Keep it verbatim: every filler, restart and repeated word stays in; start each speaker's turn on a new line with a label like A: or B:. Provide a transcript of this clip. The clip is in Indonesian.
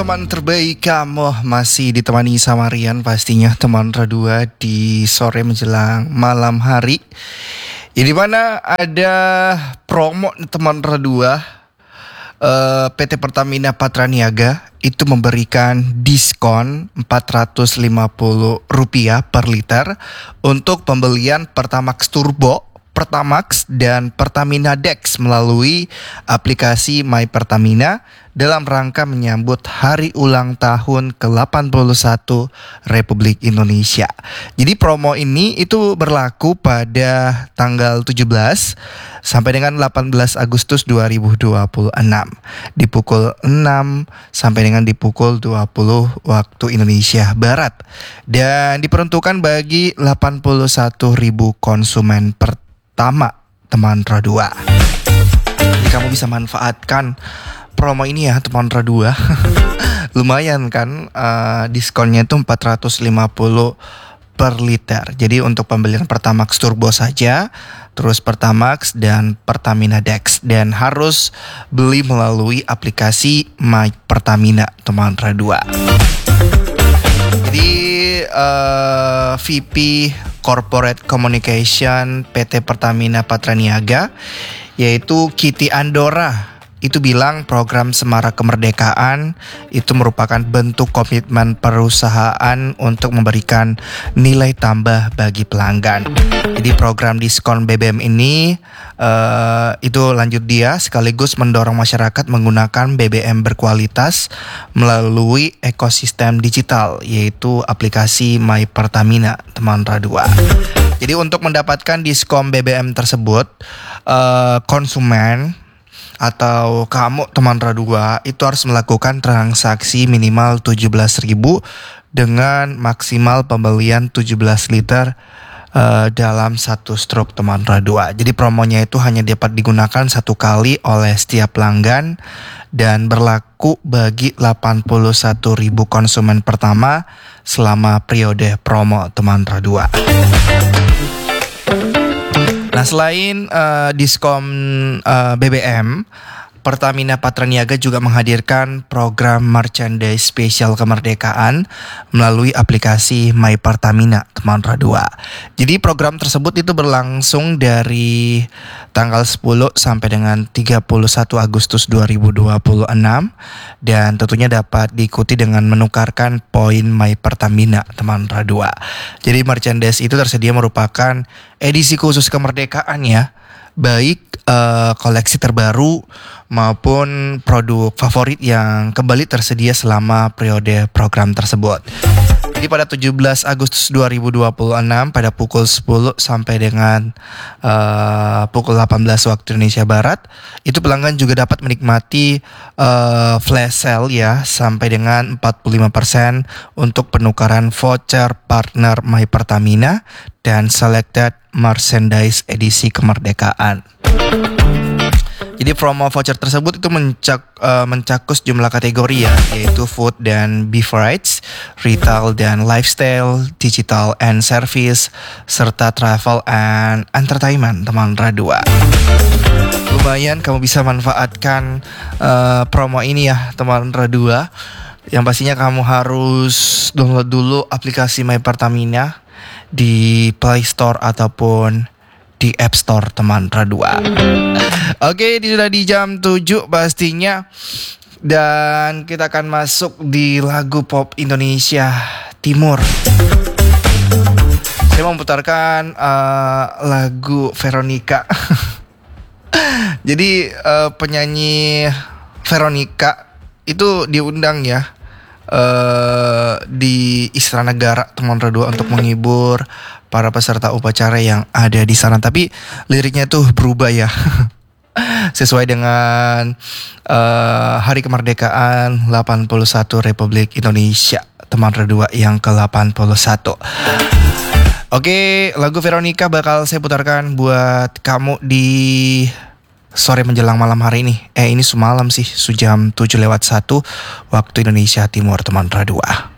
A: Teman terbaik kamu masih ditemani sama Rian pastinya teman Radua di sore menjelang malam hari. Ya, di mana ada promo teman Radua, uh, P T Pertamina Patraniaga itu memberikan diskon empat ratus lima puluh rupiah per liter untuk pembelian Pertamax Turbo, Pertamax dan Pertamina Dex melalui aplikasi My Pertamina dalam rangka menyambut hari ulang tahun ke delapan puluh satu Republik Indonesia. Jadi promo ini itu berlaku pada tanggal tujuh belas sampai dengan delapan belas Agustus dua ribu dua puluh enam di pukul enam sampai dengan di pukul dua puluh waktu Indonesia Barat, dan diperuntukkan bagi delapan puluh satu ribu konsumen pertama teman Radua. Jadi kamu bisa manfaatkan promo ini ya teman Radua. Lumayan kan, uh, diskonnya itu empat ratus lima puluh per liter. Jadi untuk pembelian Pertamax Turbo saja, terus Pertamax dan Pertamina Dex, dan harus beli melalui aplikasi My Pertamina teman Radua. Jadi uh, V P Corporate Communication P T Pertamina Patraniaga yaitu Kitty Andora itu bilang program Semarak Kemerdekaan itu merupakan bentuk komitmen perusahaan untuk memberikan nilai tambah bagi pelanggan. Jadi program diskon B B M ini uh, itu lanjut dia sekaligus mendorong masyarakat menggunakan B B M berkualitas melalui ekosistem digital yaitu aplikasi My Pertamina teman Radua. Jadi untuk mendapatkan diskon B B M tersebut, uh, konsumen atau kamu teman Radua itu harus melakukan transaksi minimal tujuh belas ribu dengan maksimal pembelian tujuh belas liter uh, dalam satu struk teman Radua. Jadi promonya itu hanya dapat digunakan satu kali oleh setiap pelanggan dan berlaku bagi delapan puluh satu ribu konsumen pertama selama periode promo teman Radua. Nah, selain uh, diskon uh, B B M, Pertamina Patraniaga juga menghadirkan program merchandise spesial kemerdekaan melalui aplikasi My Pertamina teman Radua. Jadi program tersebut itu berlangsung dari tanggal sepuluh sampai dengan tiga puluh satu Agustus dua ribu dua puluh enam dan tentunya dapat diikuti dengan menukarkan poin My Pertamina teman Radua. Jadi merchandise itu tersedia merupakan edisi khusus kemerdekaan ya, baik uh, koleksi terbaru maupun produk favorit yang kembali tersedia selama periode program tersebut. Jadi pada tujuh belas Agustus dua ribu dua puluh enam pada pukul sepuluh sampai dengan uh, pukul delapan belas waktu Indonesia Barat, itu pelanggan juga dapat menikmati uh, flash sale ya sampai dengan empat puluh lima persen untuk penukaran voucher partner My Pertamina dan selected merchandise edisi kemerdekaan. Jadi promo voucher tersebut itu mencak, uh, mencakup jumlah kategori ya, yaitu food dan beverage, retail dan lifestyle, digital and service, serta travel and entertainment teman Radua. Lumayan kamu bisa manfaatkan uh, promo ini ya teman Radua. Yang pastinya kamu harus download dulu aplikasi My Pertamina di Play Store ataupun di App Store teman Radua. Oke, ini sudah di jam tujuh pastinya, dan kita akan masuk di lagu pop Indonesia Timur. Saya mau memutarkan uh, lagu Veronica. Jadi uh, penyanyi Veronica itu diundang ya uh, di Istana Negara teman Radua untuk menghibur para peserta upacara yang ada di sana. Tapi liriknya tuh berubah ya. Sesuai dengan uh, Hari Kemerdekaan delapan puluh satu Republik Indonesia teman Radua yang ke delapan puluh satu. Oke, lagu Veronica bakal saya putarkan buat kamu di sore menjelang malam hari ini. Eh ini semalam sih, sejam tujuh lewat satu waktu Indonesia Timur teman Radua.